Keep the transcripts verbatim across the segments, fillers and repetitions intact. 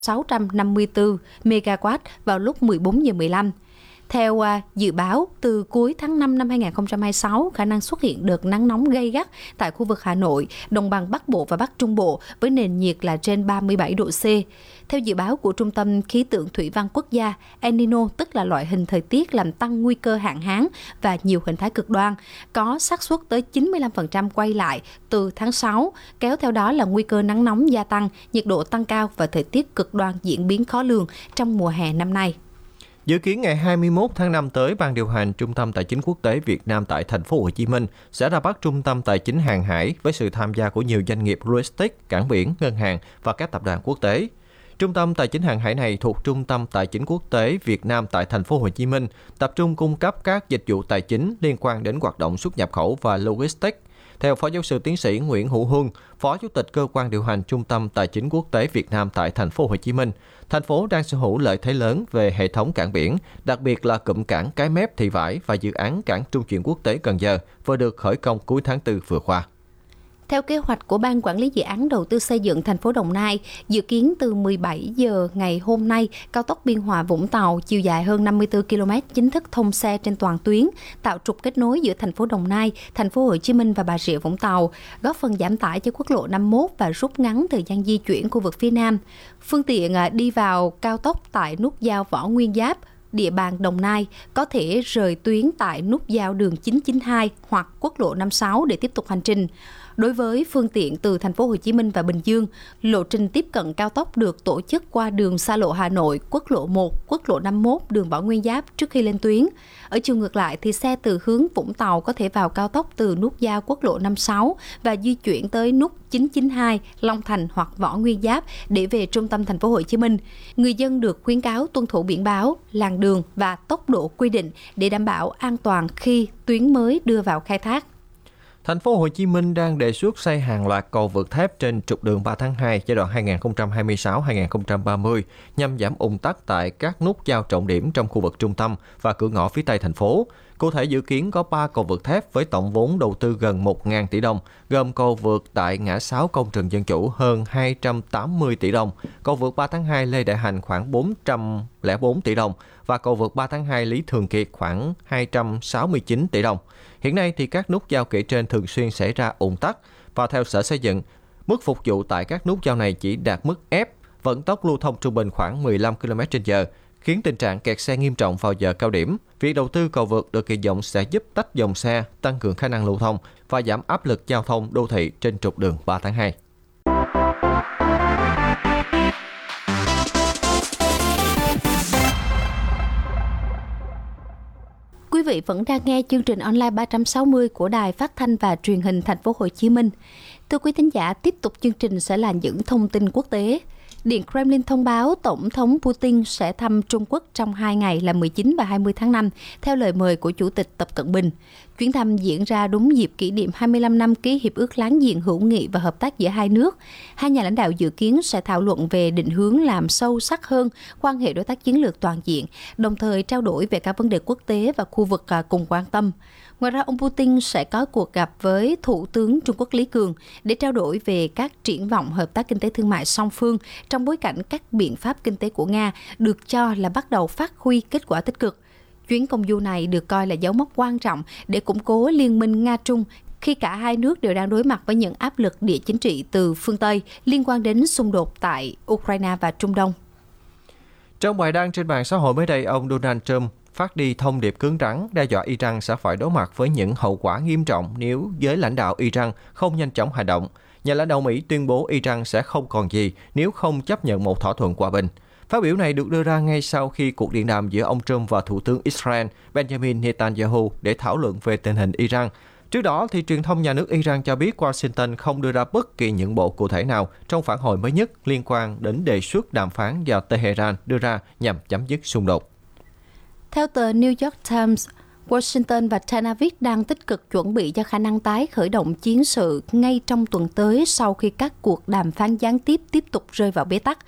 sáu trăm năm mươi tư mê-ga-oát vào lúc mười bốn giờ mười lăm. Theo uh, dự báo, từ cuối tháng năm năm hai nghìn không trăm hai mươi sáu, khả năng xuất hiện đợt nắng nóng gay gắt tại khu vực Hà Nội, Đồng bằng Bắc Bộ và Bắc Trung Bộ với nền nhiệt là trên ba mươi bảy độ C. Theo dự báo của Trung tâm Khí tượng Thủy văn Quốc gia, El Nino tức là loại hình thời tiết làm tăng nguy cơ hạn hán và nhiều hình thái cực đoan, có xác suất tới chín mươi lăm phần trăm quay lại từ tháng sáu, kéo theo đó là nguy cơ nắng nóng gia tăng, nhiệt độ tăng cao và thời tiết cực đoan diễn biến khó lường trong mùa hè năm nay. Dự kiến ngày hai mươi mốt tháng năm tới, Ban điều hành Trung tâm Tài chính Quốc tế Việt Nam tại thành phố Hồ Chí Minh sẽ ra mắt Trung tâm Tài chính Hàng hải với sự tham gia của nhiều doanh nghiệp logistics, cảng biển, ngân hàng và các tập đoàn quốc tế. Trung tâm Tài chính Hàng hải này thuộc Trung tâm Tài chính Quốc tế Việt Nam tại thành phố Hồ Chí Minh, tập trung cung cấp các dịch vụ tài chính liên quan đến hoạt động xuất nhập khẩu và logistics. Theo Phó Giáo sư Tiến sĩ Nguyễn Hữu Huân, Phó Chủ tịch Cơ quan điều hành Trung tâm Tài chính Quốc tế Việt Nam tại thành phố Hồ Chí Minh, thành phố đang sở hữu lợi thế lớn về hệ thống cảng biển, đặc biệt là cụm cảng Cái Mép, Thị Vải và dự án cảng trung chuyển quốc tế Cần Giờ vừa được khởi công cuối tháng tư vừa qua. Theo kế hoạch của Ban Quản lý Dự án Đầu tư xây dựng thành phố Đồng Nai, dự kiến từ mười bảy giờ ngày hôm nay, cao tốc Biên Hòa - Vũng Tàu chiều dài hơn năm mươi tư ki lô mét chính thức thông xe trên toàn tuyến, tạo trục kết nối giữa thành phố Đồng Nai, thành phố Hồ Chí Minh và Bà Rịa Vũng Tàu, góp phần giảm tải cho quốc lộ năm mươi mốt và rút ngắn thời gian di chuyển khu vực phía Nam. Phương tiện đi vào cao tốc tại nút giao Võ Nguyên Giáp, địa bàn Đồng Nai có thể rời tuyến tại nút giao đường chín chín hai hoặc quốc lộ năm mươi sáu để tiếp tục hành trình. Đối với phương tiện từ thành phố Hồ Chí Minh và Bình Dương, lộ trình tiếp cận cao tốc được tổ chức qua đường xa lộ Hà Nội, quốc lộ một, quốc lộ năm mươi mốt, đường Võ Nguyên Giáp trước khi lên tuyến. Ở chiều ngược lại thì xe từ hướng Vũng Tàu có thể vào cao tốc từ nút giao quốc lộ năm mươi sáu và di chuyển tới nút chín chín hai, Long Thành hoặc Võ Nguyên Giáp để về trung tâm thành phố Hồ Chí Minh. Người dân được khuyến cáo tuân thủ biển báo, làn đường và tốc độ quy định để đảm bảo an toàn khi tuyến mới đưa vào khai thác. Thành phố Hồ Chí Minh đang đề xuất xây hàng loạt cầu vượt thép trên trục đường ba tháng hai giai đoạn hai nghìn không trăm hai mươi sáu đến hai nghìn không trăm ba mươi nhằm giảm ùn tắc tại các nút giao trọng điểm trong khu vực trung tâm và cửa ngõ phía Tây thành phố. Cụ thể dự kiến có ba cầu vượt thép với tổng vốn đầu tư gần một nghìn tỷ đồng, gồm cầu vượt tại ngã sáu Công Trình Dân Chủ hơn hai trăm tám mươi tỷ đồng, cầu vượt ba tháng hai Lê Đại Hành khoảng bốn trăm lẻ bốn tỷ đồng và cầu vượt ba tháng hai Lý Thường Kiệt khoảng hai trăm sáu mươi chín tỷ đồng. Hiện nay thì các nút giao kể trên thường xuyên xảy ra ùn tắc và theo Sở Xây dựng, mức phục vụ tại các nút giao này chỉ đạt mức F, vận tốc lưu thông trung bình khoảng mười lăm ki lô mét trên giờ, khiến tình trạng kẹt xe nghiêm trọng vào giờ cao điểm. Việc đầu tư cầu vượt được kỳ vọng sẽ giúp tách dòng xe, tăng cường khả năng lưu thông và giảm áp lực giao thông đô thị trên trục đường ba tháng hai. Quý vị vẫn đang nghe chương trình online ba trăm sáu mươi của Đài Phát thanh và Truyền hình Thành phố Hồ Chí Minh. Thưa quý thính giả, tiếp tục chương trình sẽ là những thông tin quốc tế. Điện Kremlin thông báo Tổng thống Putin sẽ thăm Trung Quốc trong hai ngày là mười chín và hai mươi tháng năm, theo lời mời của Chủ tịch Tập Cận Bình. Chuyến thăm diễn ra đúng dịp kỷ niệm hai mươi lăm năm ký Hiệp ước Láng giềng hữu nghị và hợp tác giữa hai nước. Hai nhà lãnh đạo dự kiến sẽ thảo luận về định hướng làm sâu sắc hơn quan hệ đối tác chiến lược toàn diện, đồng thời trao đổi về các vấn đề quốc tế và khu vực cùng quan tâm. Ngoài ra, ông Putin sẽ có cuộc gặp với Thủ tướng Trung Quốc Lý Cường để trao đổi về các triển vọng hợp tác kinh tế thương mại song phương trong bối cảnh các biện pháp kinh tế của Nga được cho là bắt đầu phát huy kết quả tích cực. Chuyến công du này được coi là dấu mốc quan trọng để củng cố liên minh Nga-Trung khi cả hai nước đều đang đối mặt với những áp lực địa chính trị từ phương Tây liên quan đến xung đột tại Ukraine và Trung Đông. Trong bài đăng trên mạng xã hội mới đây, ông Donald Trump phát đi thông điệp cứng rắn đe dọa Iran sẽ phải đối mặt với những hậu quả nghiêm trọng nếu giới lãnh đạo Iran không nhanh chóng hành động. Nhà lãnh đạo Mỹ tuyên bố Iran sẽ không còn gì nếu không chấp nhận một thỏa thuận hòa bình. Phát biểu này được đưa ra ngay sau khi cuộc điện đàm giữa ông Trump và Thủ tướng Israel Benjamin Netanyahu để thảo luận về tình hình Iran. Trước đó, thì truyền thông nhà nước Iran cho biết Washington không đưa ra bất kỳ những bộ cụ thể nào trong phản hồi mới nhất liên quan đến đề xuất đàm phán do Tehran đưa ra nhằm chấm dứt xung đột. Theo tờ New York Times, Washington và Tel Aviv đang tích cực chuẩn bị cho khả năng tái khởi động chiến sự ngay trong tuần tới sau khi các cuộc đàm phán gián tiếp tiếp tục rơi vào bế tắc.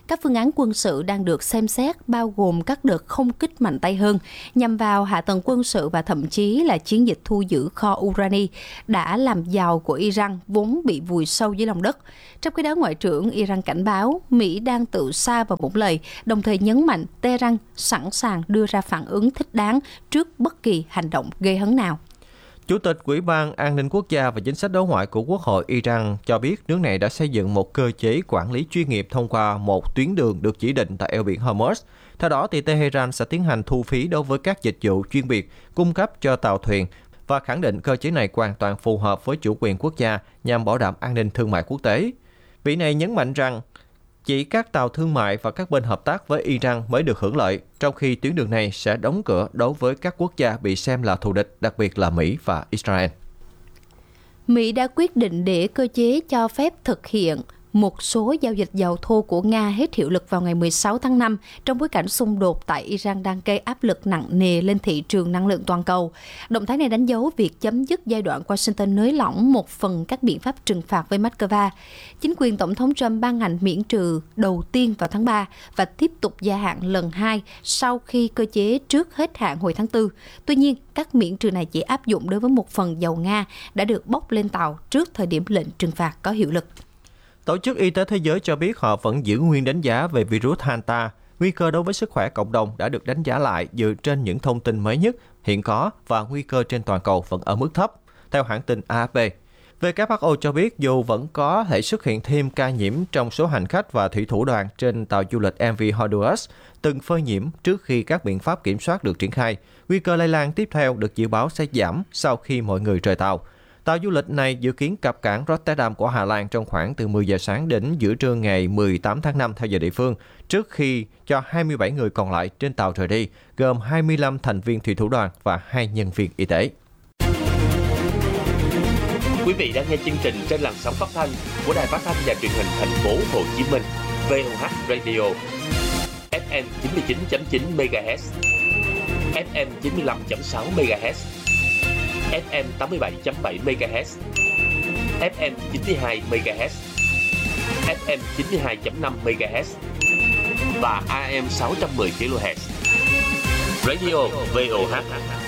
Các phương án quân sự đang được xem xét bao gồm các đợt không kích mạnh tay hơn nhằm vào hạ tầng quân sự và thậm chí là chiến dịch thu giữ kho urani đã làm giàu của Iran vốn bị vùi sâu dưới lòng đất. Trong khi đó, Ngoại trưởng Iran cảnh báo Mỹ đang tự sa vào bóng lầy, đồng thời nhấn mạnh Tehran sẵn sàng đưa ra phản ứng thích đáng trước bất kỳ hành động gây hấn nào. Chủ tịch Ủy ban An ninh Quốc gia và Chính sách đối ngoại của Quốc hội Iran cho biết nước này đã xây dựng một cơ chế quản lý chuyên nghiệp thông qua một tuyến đường được chỉ định tại eo biển Hormuz. Theo đó, thì Tehran sẽ tiến hành thu phí đối với các dịch vụ chuyên biệt cung cấp cho tàu thuyền và khẳng định cơ chế này hoàn toàn phù hợp với chủ quyền quốc gia nhằm bảo đảm an ninh thương mại quốc tế. Vị này nhấn mạnh rằng chỉ các tàu thương mại và các bên hợp tác với Iran mới được hưởng lợi, trong khi tuyến đường này sẽ đóng cửa đối với các quốc gia bị xem là thù địch, đặc biệt là Mỹ và Israel. Mỹ đã quyết định để cơ chế cho phép thực hiện một số giao dịch dầu thô của Nga hết hiệu lực vào ngày mười sáu tháng năm trong bối cảnh xung đột tại Iran đang gây áp lực nặng nề lên thị trường năng lượng toàn cầu. Động thái này đánh dấu việc chấm dứt giai đoạn Washington nới lỏng một phần các biện pháp trừng phạt với Moscow. Chính quyền Tổng thống Trump ban hành miễn trừ đầu tiên vào tháng ba và tiếp tục gia hạn lần hai sau khi cơ chế trước hết hạn hồi tháng tư. Tuy nhiên, các miễn trừ này chỉ áp dụng đối với một phần dầu Nga đã được bốc lên tàu trước thời điểm lệnh trừng phạt có hiệu lực. Tổ chức Y tế Thế giới cho biết họ vẫn giữ nguyên đánh giá về virus Hanta. Nguy cơ đối với sức khỏe cộng đồng đã được đánh giá lại dựa trên những thông tin mới nhất hiện có và nguy cơ trên toàn cầu vẫn ở mức thấp, theo hãng tin a ép pê. vê kép hát o cho biết dù vẫn có thể xuất hiện thêm ca nhiễm trong số hành khách và thủy thủ đoàn trên tàu du lịch em vê Honduras từng phơi nhiễm trước khi các biện pháp kiểm soát được triển khai, nguy cơ lây lan tiếp theo được dự báo sẽ giảm sau khi mọi người rời tàu. Tàu du lịch này dự kiến cập cảng Rotterdam của Hà Lan trong khoảng từ mười giờ sáng đến giữa trưa ngày mười tám tháng năm theo giờ địa phương, trước khi cho hai mươi bảy người còn lại trên tàu rời đi, gồm hai mươi lăm thành viên thủy thủ đoàn và hai nhân viên y tế. Quý vị đang nghe chương trình trên làn sóng phát thanh của Đài Phát thanh và Truyền hình Thành phố Hồ Chí Minh, vê o hát Radio, ép em chín mươi chín chấm chín mê ga héc, ép em chín mươi lăm chấm sáu mê ga héc, ép em tám mươi bảy chấm bảy mê ga héc, ép em chín mươi hai mê ga héc, ép em chín mươi hai chấm năm mê ga héc và a em sáu trăm mười ki lô héc. Radio vê o hát